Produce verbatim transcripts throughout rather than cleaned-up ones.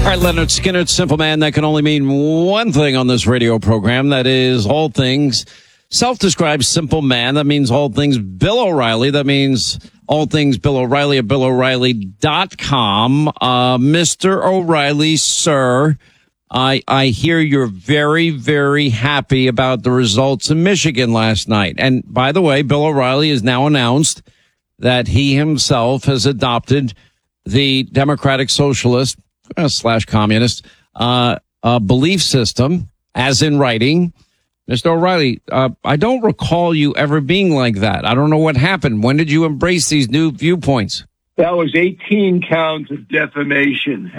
right, Leonard Skinner, Simple Man. That can only mean one thing on this radio program. That is all things self-described simple man. That means all things Bill O'Reilly. That means all things Bill O'Reilly at Bill O'Reilly dot com. Uh, Mister O'Reilly, sir, I, I hear you're very, very happy about the results in Michigan last night. And by the way, Bill O'Reilly has now announced that he himself has adopted the Democratic Socialist uh, slash Communist uh, uh, belief system, as in writing. Mister O'Reilly, uh, I don't recall you ever being like that. I don't know what happened. When did you embrace these new viewpoints? That was eighteen counts of defamation.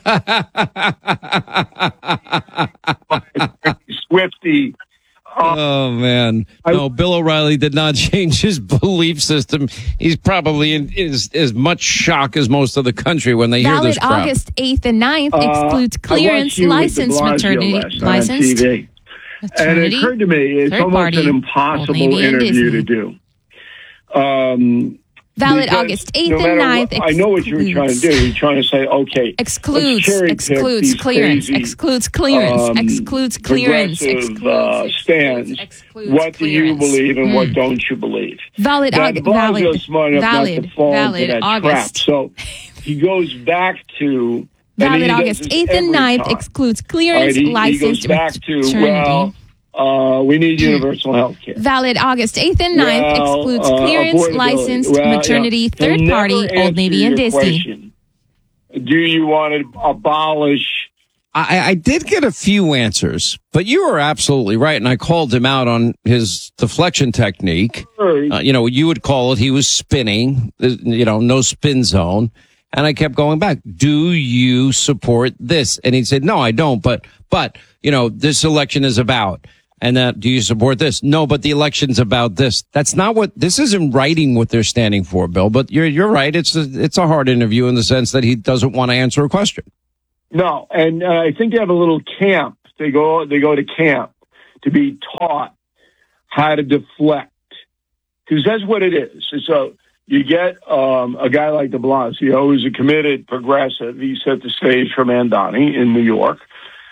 Swifty. Uh, oh, man. No, I, Bill O'Reilly did not change his belief system. He's probably in is, as much shock as most of the country when they Valid hear this crap. August eighth and ninth uh, excludes clearance, license, maternity, licensed. Maternity, and it occurred to me, it's almost party, an impossible interview to do. Um, Valid August eighth no and ninth. What, I know what you're trying to do. You're trying to say, okay, excludes, excludes clearance, crazy, excludes clearance, um, excludes clearance, excludes uh, stands. Excludes what clearance. do you believe and mm. what don't you believe? Valid August. Valid, valid, valid August. So he goes back to valid August eighth and ninth time. Excludes clearance, right, he, licensed, he goes back to well. Uh, we need universal health care. Valid August eighth and ninth, well, excludes uh, clearance, licensed, well, maternity, yeah. third party, Old Navy, and Disney. Question. Do you want to abolish? I, I did get a few answers, but you were absolutely right, and I called him out on his deflection technique. Uh, you know, you would call it he was spinning, you know, no spin zone. And I kept going back. Do you support this? And he said, no, I don't. But, but, you know, this election is about. And that, do you support this? No, but the election's about this. That's not what, this isn't writing what they're standing for, Bill. But you're, you're right. It's a, it's a hard interview in the sense that he doesn't want to answer a question. No. And uh, I think they have a little camp. They go, they go to camp to be taught how to deflect. Because that's what it is. So you get um, a guy like de Blasio, who's a committed progressive. He set the stage for Mandani in New York.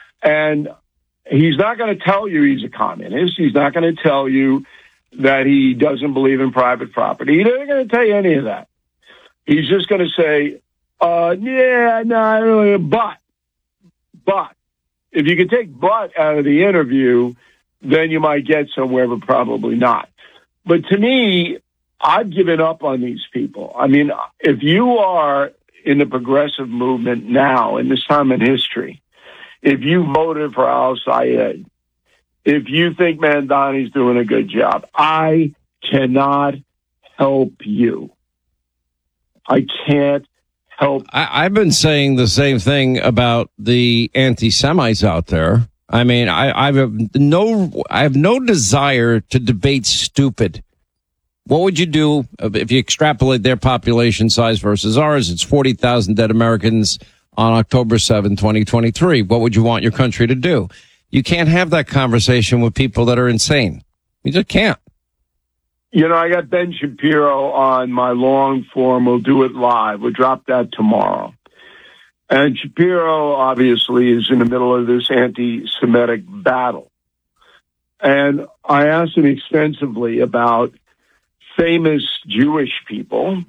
And he's not going to tell you he's a communist. He's not going to tell you that he doesn't believe in private property. He's not going to tell you any of that. He's just going to say, uh, yeah, no, I don't really, but, but. If you could take but out of the interview, then you might get somewhere, but probably not. But to me, I've given up on these people. I mean, if you are in the progressive movement now, in this time in history, if you voted for al-Sayed, if you think Mandani's doing a good job, I cannot help you. I can't help. I, I've been saying the same thing about the anti-Semites out there. I mean, I, I have no, I have no desire to debate stupid. What would you do if you extrapolate their population size versus ours? It's forty thousand dead Americans on October seventh, twenty twenty-three. What would you want your country to do? You can't have that conversation with people that are insane. You just can't. You know, I got Ben Shapiro on my long form. We'll do it live. We'll drop that tomorrow. And Shapiro, obviously, is in the middle of this anti-Semitic battle. And I asked him extensively about famous Jewish people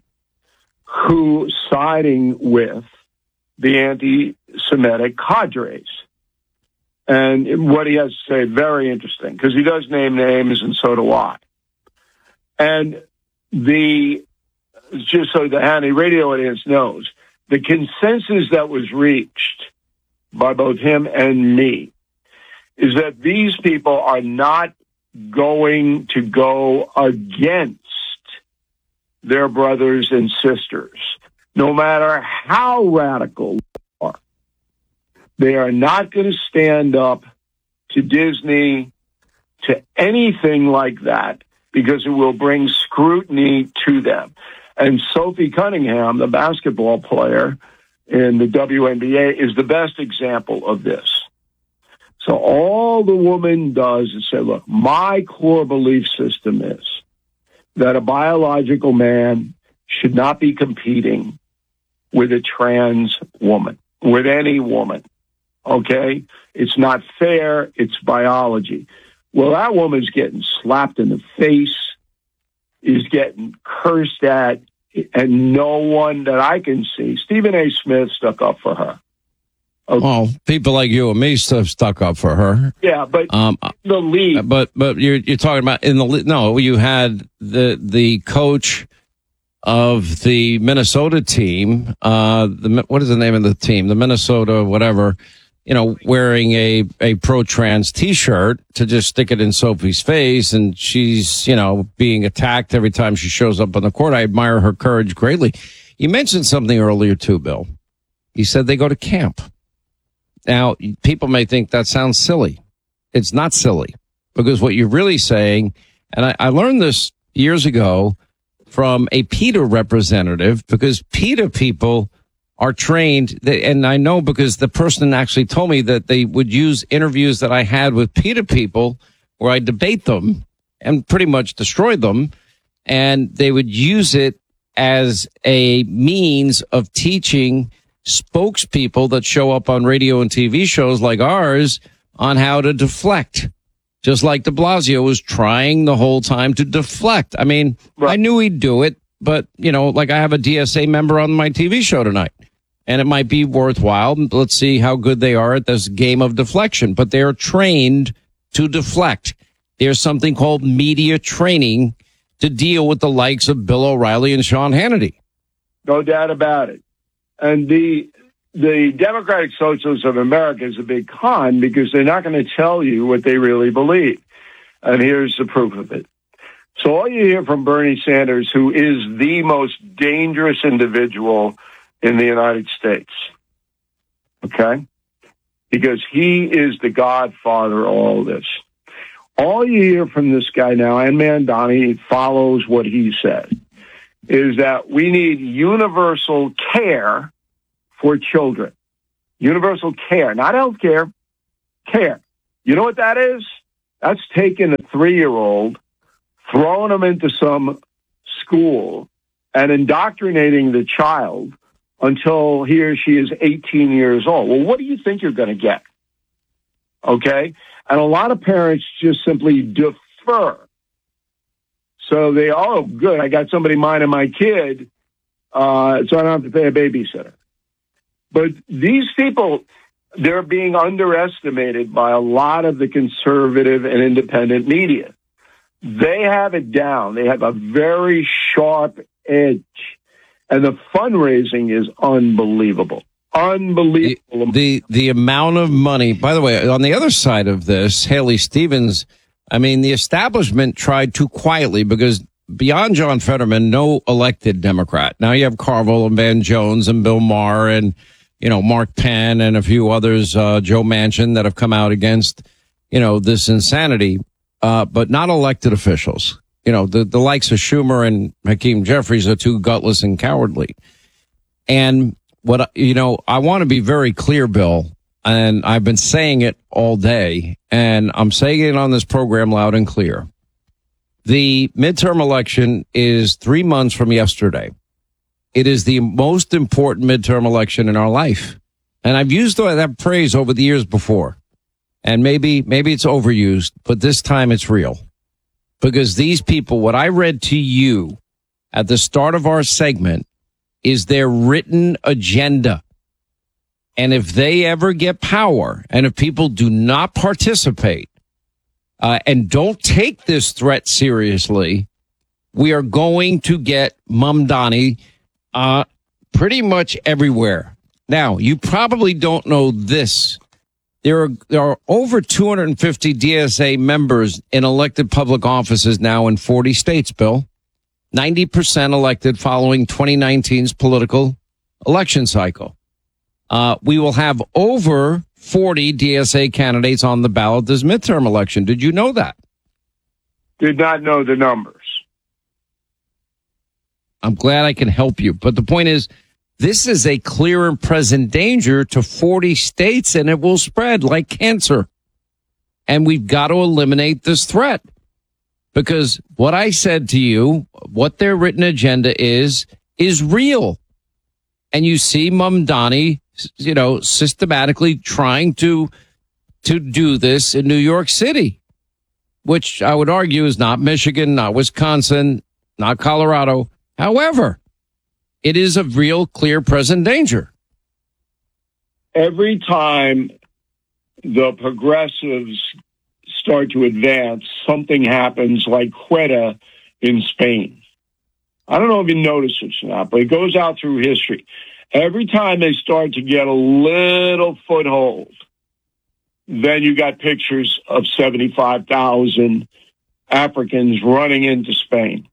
who siding with the anti-Semitic cadres. And what he has to say, very interesting, because he does name names, and so do I. And the, just so the Hannity radio audience knows, the consensus that was reached by both him and me is that these people are not going to go against their brothers and sisters, no matter how radical they are. They are not going to stand up to Disney, to anything like that, because it will bring scrutiny to them. And Sophie Cunningham, the basketball player in the W N B A, is the best example of this. So all the woman does is say, look, my core belief system is that a biological man should not be competing with a trans woman. with any woman. Okay? It's not fair. It's biology. Well, that woman's getting slapped in the face, is getting cursed at, and no one that I can see. Stephen A. Smith stuck up for her. Okay. Well, people like you and me have stuck up for her. Yeah, but um, the league. But but you're you're talking about in the no. You had the the coach of the Minnesota team. Uh, the what is the name of the team? The Minnesota whatever. You know, wearing a a pro-trans T-shirt to just stick it in Sophie's face, and she's you know being attacked every time she shows up on the court. I admire her courage greatly. You mentioned something earlier too, Bill. You said they go to camp. Now, people may think that sounds silly. It's not silly, because what you're really saying, and I, I learned this years ago from a PETA representative, because PETA people are trained, and I know because the person actually told me that they would use interviews that I had with PETA people where I debate them and pretty much destroy them, and they would use it as a means of teaching spokespeople that show up on radio and T V shows like ours on how to deflect, just like de Blasio was trying the whole time to deflect. I mean, right. I knew he'd do it, but, you know, like I have a D S A member on my T V show tonight, and it might be worthwhile. Let's see how good they are at this game of deflection, but they're trained to deflect. There's something called media training to deal with the likes of Bill O'Reilly and Sean Hannity. No doubt about it. And the the Democratic Socialists of America is a big con, because they're not going to tell you what they really believe. And here's the proof of it. So all you hear from Bernie Sanders, who is the most dangerous individual in the United States, okay? Because he is the godfather of all this. All you hear from this guy now, and Mamdani follows what he said, is that we need universal care for children. Universal care, not health care, care. You know what that is? That's taking a three-year-old, throwing him into some school, and indoctrinating the child until he or she is eighteen years old. Well, what do you think you're going to get? Okay? And a lot of parents just simply defer. So they, oh, good, I got somebody minding my kid, uh, so I don't have to pay a babysitter. But these people, they're being underestimated by a lot of the conservative and independent media. They have it down. They have a very sharp edge. And the fundraising is unbelievable. Unbelievable. The, the, the amount of money, by the way, on the other side of this, Haley Stevens, I mean, the establishment tried to quietly, because beyond John Fetterman, no elected Democrat. Now you have Carville and Van Jones and Bill Maher and, you know, Mark Penn and a few others, uh, Joe Manchin, that have come out against, you know, this insanity, uh, but not elected officials. You know, the, the likes of Schumer and Hakeem Jeffries are too gutless and cowardly. And what, you know, I want to be very clear, Bill, and I've been saying it all day, and I'm saying it on this program loud and clear. The midterm election is three months from yesterday. It is the most important midterm election in our life. And I've used that phrase over the years before. And maybe, maybe it's overused, but this time it's real. Because these people, what I read to you at the start of our segment, is their written agenda. And if they ever get power, and if people do not participate, uh, and don't take this threat seriously, we are going to get Mamdani uh, pretty much everywhere. Now, you probably don't know this. There are, there are over two hundred fifty D S A members in elected public offices now in forty states, Bill. ninety percent elected following twenty nineteen's political election cycle. Uh, we will have over forty D S A candidates on the ballot this midterm election. Did you know that? Did not know the numbers. I'm glad I can help you. But the point is, this is a clear and present danger to forty states, and it will spread like cancer. And we've got to eliminate this threat. Because what I said to you, what their written agenda is, is real. And you see Mamdani you know, systematically trying to to do this in New York City, which I would argue is not Michigan, not Wisconsin, not Colorado. However, it is a real, clear, present danger. Every time the progressives start to advance, something happens like Quetta in Spain. I don't know if you notice this or not, but it goes out through history. Every time they start to get a little foothold, then you got pictures of seventy-five thousand Africans running into Spain.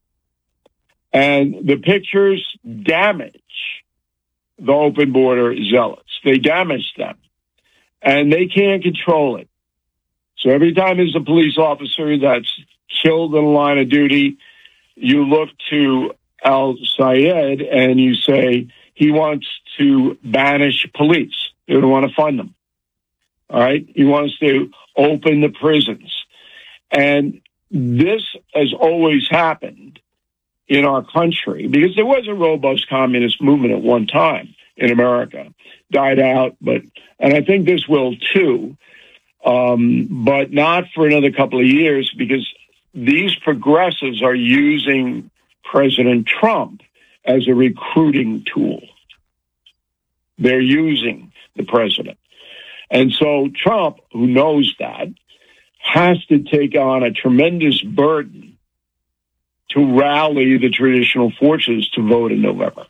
And the pictures damage the open border zealots. They damage them. And they can't control it. So every time there's a police officer that's killed in the line of duty, you look to Al-Sayed and you say he wants to banish police. They don't want to fund them. All right? He wants to open the prisons. And this has always happened in our country because there was a robust communist movement at one time in America. Died out, but, and I think this will too, um, but not for another couple of years because these progressives are using President Trump as a recruiting tool. They're using the president. And so Trump, who knows that, has to take on a tremendous burden to rally the traditional forces to vote in November.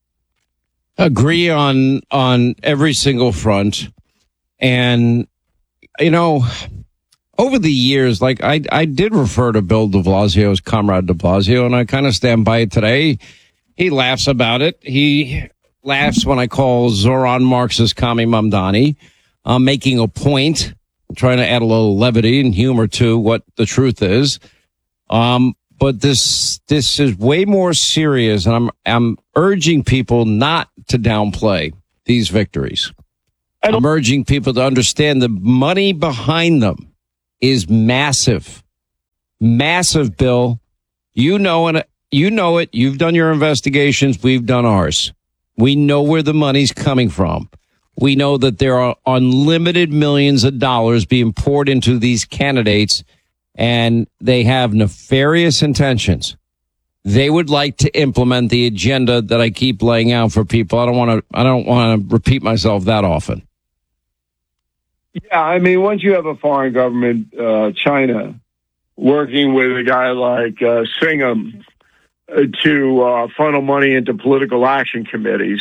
Agree on on every single front. And, you know, over the years, like I, I did refer to Bill de Blasio as Comrade de Blasio, and I kind of stand by it today. He laughs about it. He laughs when I call Zoran Marxist Kami Mamdani, uh, making a point, trying to add a little levity and humor to what the truth is. Um, but this this is way more serious, and I'm I'm urging people not to downplay these victories. I'm urging people to understand the money behind them is massive. Massive, Bill. You know it. You know it. You've done your investigations. We've done ours. We know where the money's coming from. We know that there are unlimited millions of dollars being poured into these candidates, and they have nefarious intentions. They would like to implement the agenda that I keep laying out for people. I don't want to, I don't want to repeat myself that often. Yeah, I mean, once you have a foreign government, uh, China, working with a guy like uh, Singham uh, to uh, funnel money into political action committees,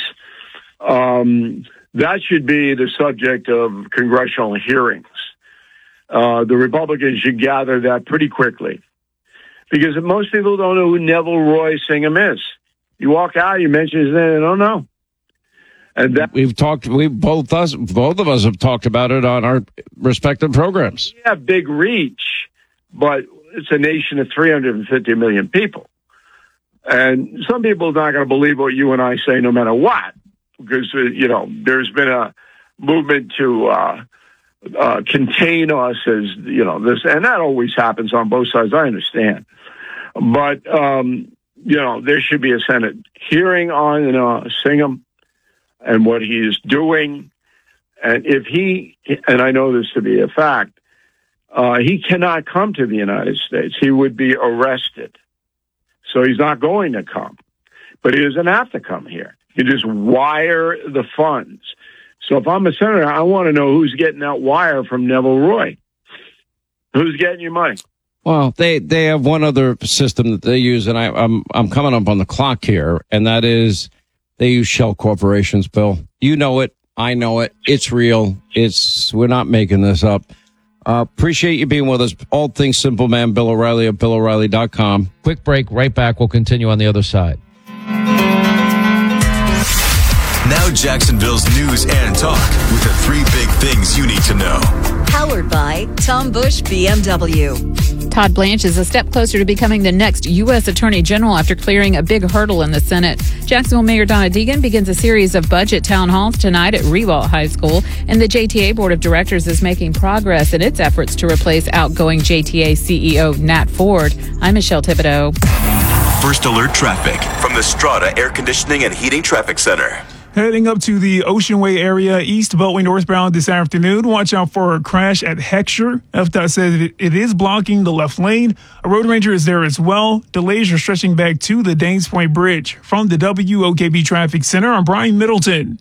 um, that should be the subject of congressional hearings. Uh, the Republicans should gather that pretty quickly. Because most people don't know who Neville Roy Singham is. You walk out, you mention his name, they don't know. And that, we've talked, we both us, both of us have talked about it on our respective programs. We have big reach, but it's a nation of three hundred fifty million people. And some people are not going to believe what you and I say no matter what. Because, uh, you know, there's been a movement to uh, uh, contain us as, you know, this, and that always happens on both sides. I understand. But, um, you know, there should be a Senate hearing on uh, Singham and what he is doing. And if he, and I know this to be a fact, uh, he cannot come to the United States. He would be arrested. So he's not going to come. But he doesn't have to come here. You just wire the funds. So if I'm a senator, I want to know who's getting that wire from Neville Roy. Who's getting your money? Well, they, they have one other system that they use, and I, I'm I'm coming up on the clock here, and that is they use shell corporations, Bill. You know it. I know it. It's real. It's we're not making this up. Uh, appreciate you being with us. All Things Simple Man, Bill O'Reilly at Bill O'Reilly dot com. Quick break. Right back. We'll continue on the other side. Now Jacksonville's news and talk with the three big things you need to know. Powered by Tom Bush B M W. Todd Blanche is a step closer to becoming the next U S Attorney General after clearing a big hurdle in the Senate. Jacksonville Mayor Donna Deegan begins a series of budget town halls tonight at Riewoldt High School, and the J T A Board of Directors is making progress in its efforts to replace outgoing J T A C E O Nat Ford. I'm Michelle Thibodeau. First Alert Traffic from the Strata Air Conditioning and Heating Traffic Center. Heading up to the Ocean Way area, East Beltway northbound this afternoon. Watch out for a crash at Heckscher. F D O T says it, it is blocking the left lane. A road ranger is there as well. Delays are stretching back to the Danes Point Bridge. From the W O K B Traffic Center, I'm Brian Middleton.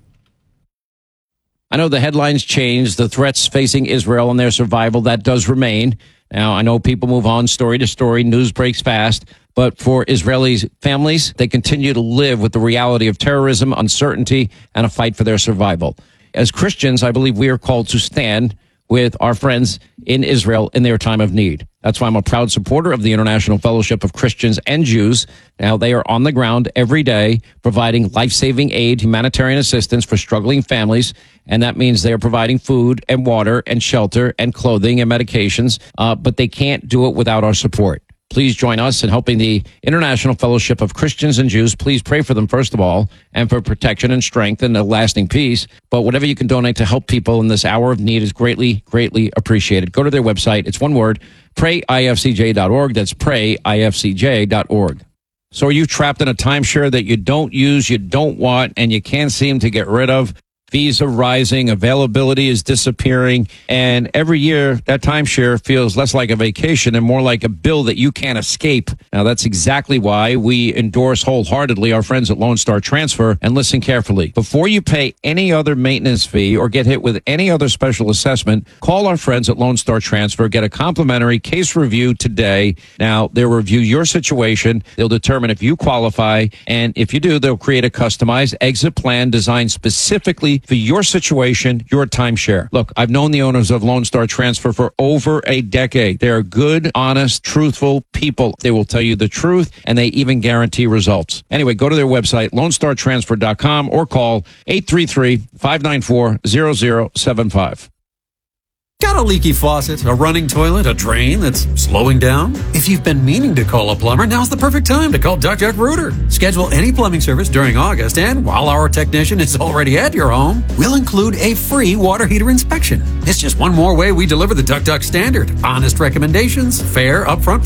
I know the headlines changed, the threats facing Israel and their survival, that does remain. Now, I know people move on story to story, news breaks fast, but for Israeli families, they continue to live with the reality of terrorism, uncertainty, and a fight for their survival. As Christians, I believe we are called to stand with our friends in Israel in their time of need. That's why I'm a proud supporter of the International Fellowship of Christians and Jews. Now, they are on the ground every day providing life-saving aid, humanitarian assistance for struggling families, and that means they are providing food and water and shelter and clothing and medications, uh, but they can't do it without our support. Please join us in helping the International Fellowship of Christians and Jews. Please pray for them, first of all, and for protection and strength and a lasting peace. But whatever you can donate to help people in this hour of need is greatly, greatly appreciated. Go to their website. It's one word, pray I F C J dot org. That's pray I F C J dot org. So are you trapped in a timeshare that you don't use, you don't want, and you can't seem to get rid of? Fees are rising, availability is disappearing, and every year that timeshare feels less like a vacation and more like a bill that you can't escape. Now, that's exactly why we endorse wholeheartedly our friends at Lone Star Transfer, and listen carefully. Before you pay any other maintenance fee or get hit with any other special assessment, call our friends at Lone Star Transfer, get a complimentary case review today. Now, they'll review your situation, they'll determine if you qualify, and if you do, they'll create a customized exit plan designed specifically for your situation, your timeshare. Look, I've known the owners of Lone Star Transfer for over a decade. They are good, honest, truthful people. They will tell you the truth, and they even guarantee results. Anyway, go to their website, lone star transfer dot com, or call eight three three, five nine four, zero zero seven five. Got a leaky faucet, a running toilet, a drain that's slowing down? If you've been meaning to call a plumber, now's the perfect time to call Duck Duck Rooter. Schedule any plumbing service during August, and while our technician is already at your home, we'll include a free water heater inspection. It's just one more way we deliver the Duck Duck standard. Honest recommendations, fair, upfront